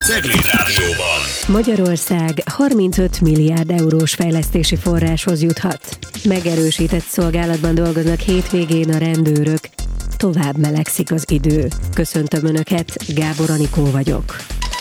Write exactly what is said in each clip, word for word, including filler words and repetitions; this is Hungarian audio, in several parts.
Cegléd Rádióban. Magyarország harmincöt milliárd eurós fejlesztési forráshoz juthat. Megerősített szolgálatban dolgoznak hétvégén a rendőrök. Tovább melegszik az idő. Köszöntöm Önöket, Gábor Anikó vagyok.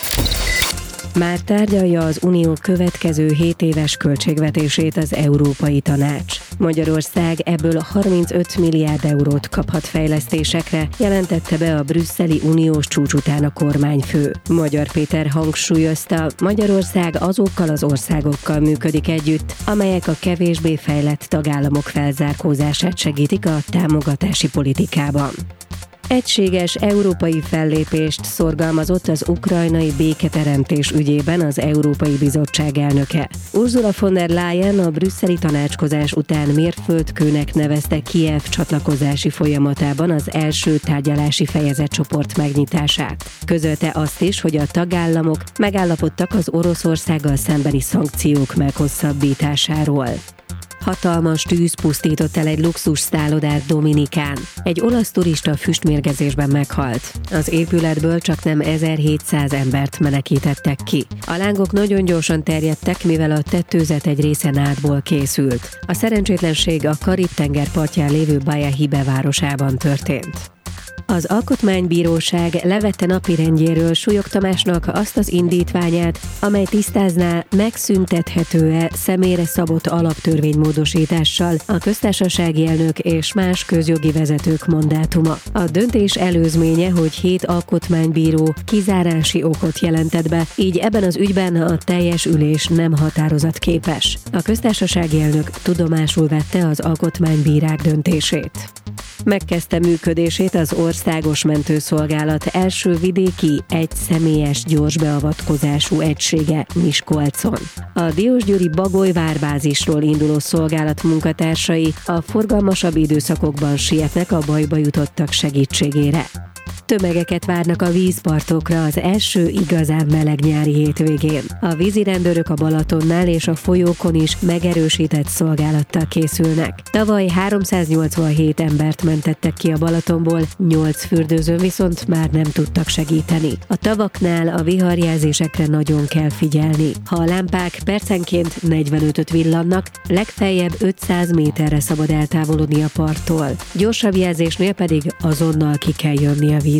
Már tárgyalja az Unió következő hét éves költségvetését az Európai Tanács. Magyarország ebből harmincöt milliárd eurót kaphat fejlesztésekre, jelentette be a brüsszeli uniós csúcs után a kormányfő. Magyar Péter hangsúlyozta, Magyarország azokkal az országokkal működik együtt, amelyek a kevésbé fejlett tagállamok felzárkózását segítik a támogatási politikában. Egységes európai fellépést szorgalmazott az ukrajnai béketeremtés ügyében az Európai Bizottság elnöke. Ursula von der Leyen a brüsszeli tanácskozás után mérföldkőnek nevezte Kijev csatlakozási folyamatában az első tárgyalási fejezetcsoport megnyitását. Közölte azt is, hogy a tagállamok megállapodtak az Oroszországgal szembeni szankciók meghosszabbításáról. Hatalmas tűz pusztított el egy luxus szállodát Dominikán. Egy olasz turista füstmérgezésben meghalt. Az épületből csaknem ezerhétszáz embert menekítettek ki. A lángok nagyon gyorsan terjedtek, mivel a tetőzet egy része nádból készült. A szerencsétlenség a Karib-tenger partján lévő Baja-Hibe városában történt. Az Alkotmánybíróság levette napirendjéről Súlyog Tamásnak azt az indítványát, amely tisztázná, megszüntethető-e személyre szabott alaptörvénymódosítással a köztársasági elnök és más közjogi vezetők mandátuma. A döntés előzménye, hogy hét alkotmánybíró kizárási okot jelentett be, így ebben az ügyben a teljes ülés nem határozatképes. A köztársasági elnök tudomásul vette az alkotmánybírák döntését. Megkezdte működését az Országos Mentőszolgálat első vidéki, egyszemélyes gyorsbeavatkozású egysége Miskolcon. A diósgyőri Bagoly várbázisról induló szolgálat munkatársai a forgalmasabb időszakokban sietnek a bajba jutottak segítségére. Tömegeket várnak a vízpartokra az első igazán meleg nyári hétvégén. A vízirendőrök a Balatonnál és a folyókon is megerősített szolgálattal készülnek. Tavaly háromszáznyolcvanhét embert mentettek ki a Balatonból, nyolc fürdőzőn viszont már nem tudtak segíteni. A tavaknál a viharjelzésekre nagyon kell figyelni. Ha a lámpák percenként negyvenötöt villannak, legfeljebb ötszáz méterre szabad eltávolodni a parttól. Gyorsabb jelzésnél pedig azonnal ki kell jönni a víz.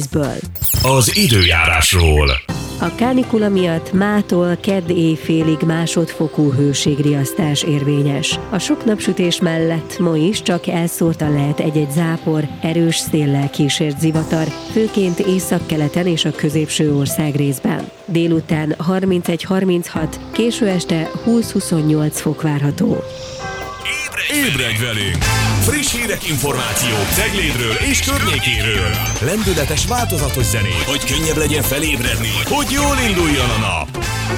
Az időjárásról. A kánikula miatt mától kedd éjfélig másodfokú hőségriasztás érvényes. A sok napsütés mellett ma is csak elszórtan lehet egy-egy zápor, erős széllel kísért zivatar, főként északkeleten és a középső ország részben. Délután harmincegy-harminchat, késő este húsz-huszonnyolc fok várható. Ébredj velünk! Friss hírek, információk Ceglédről és környékéről. Lendületes, változatos zenék, hogy könnyebb legyen felébredni, hogy jól induljon a nap.